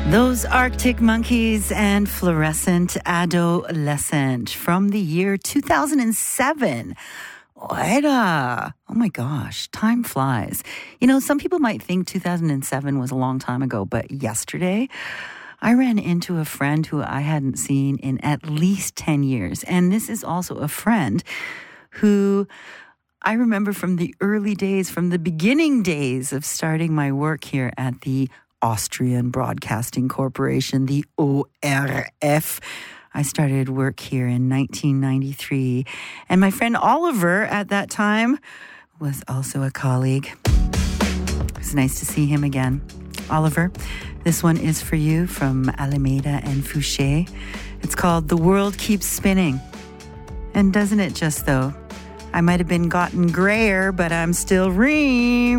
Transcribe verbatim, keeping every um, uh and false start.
Those Arctic Monkeys and Fluorescent Adolescent from the year two thousand seven. Oida. Oh my gosh, time flies. You know, some people might think two thousand seven was a long time ago, but yesterday I ran into a friend who I hadn't seen in at least ten years. And this is also a friend who I remember from the early days, from the beginning days of starting my work here at the Austrian Broadcasting Corporation, the O R F. I started work here in nineteen ninety-three. And my friend Oliver at that time was also a colleague. It was nice to see him again. Oliver, this one is for you from Alameda and Fouché. It's called The World Keeps Spinning. And doesn't it just, though? I might have been gotten grayer, but I'm still ream.